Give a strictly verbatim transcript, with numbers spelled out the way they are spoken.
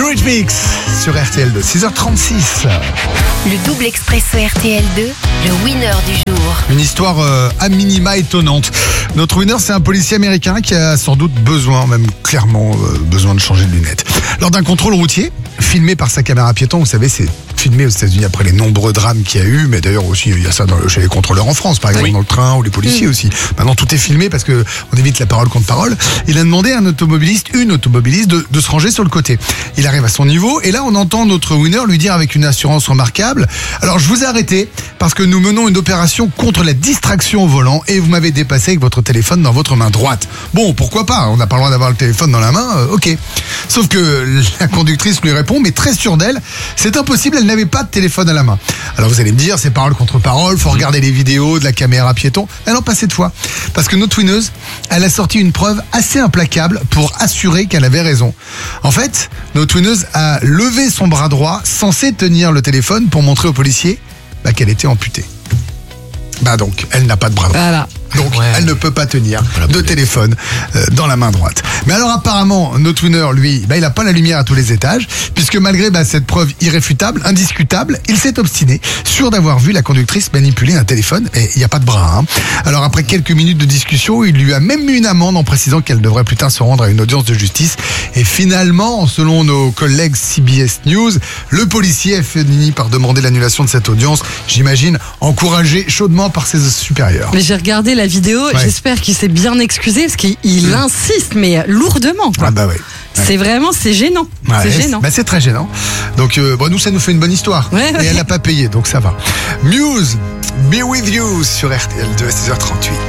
Eurythmics sur R T L deux, six heures trente-six. Le double expresso R T L deux, le winner du jour. Une histoire euh, à minima étonnante. Notre winner, c'est un policier américain qui a sans doute besoin, même clairement euh, besoin de changer de lunettes. Lors d'un contrôle routier, filmé par sa caméra piéton, vous savez, c'est filmé aux États-Unis après les nombreux drames qu'il y a eu, mais d'ailleurs aussi il y a ça dans le, chez les contrôleurs en France, par exemple, oui. Dans le train ou les policiers mmh. aussi. Maintenant tout est filmé parce que on évite la parole contre parole. Il a demandé à un automobiliste, une automobiliste, de, de se ranger sur le côté. Il arrive à son niveau et là on entend notre winner lui dire avec une assurance remarquable: alors je vous ai arrêté parce que nous menons une opération contre la distraction au volant et vous m'avez dépassé avec votre téléphone dans votre main droite. Bon, pourquoi pas, on n'a pas le droit d'avoir le téléphone dans la main, euh, ok. Sauf que la conductrice lui répond, mais très sûre d'elle, c'est impossible, elle n'avait pas de téléphone à la main. Alors vous allez me dire, c'est parole contre parole, faut regarder les vidéos de la caméra piéton. Mais non, pas cette fois. Parce que notre winneuse, elle a sorti une preuve assez implacable pour assurer qu'elle avait raison. En fait, notre winneuse a levé son bras droit, censé tenir le téléphone pour montrer au policier bah, qu'elle était amputée. Bah donc, elle n'a pas de bras droit. Voilà. Donc, ouais. elle ne peut pas tenir de téléphone euh, dans la main droite. Mais alors, apparemment, notre winner, lui, bah, il n'a pas la lumière à tous les étages, puisque malgré bah, cette preuve irréfutable, indiscutable, il s'est obstiné, sûr d'avoir vu la conductrice manipuler un téléphone, et il n'y a pas de bras. Hein. Alors, après quelques minutes de discussion, il lui a même mis une amende en précisant qu'elle devrait plus tard se rendre à une audience de justice. Et finalement, selon nos collègues C B S News, le policier a fini par demander l'annulation de cette audience, j'imagine, encouragé chaudement par ses supérieurs. Mais j'ai regardé la vidéo, ouais. J'espère qu'il s'est bien excusé parce qu'il mmh. insiste, mais lourdement. Quoi. Ah bah oui. Ouais. C'est vraiment, c'est gênant. Ouais, c'est gênant. Bah c'est très gênant. Donc euh, bon, nous, ça nous fait une bonne histoire. Ouais, ouais. Et elle n'a pas payé, donc ça va. Muse, Be With You sur R T L deux à six heures trente-huit.